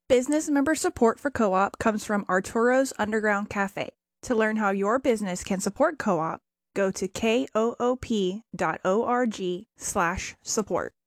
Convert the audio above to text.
Business member support for Co-op comes from Arturo's Underground Cafe. To learn how your business can support Co-op, go to koop.org/support.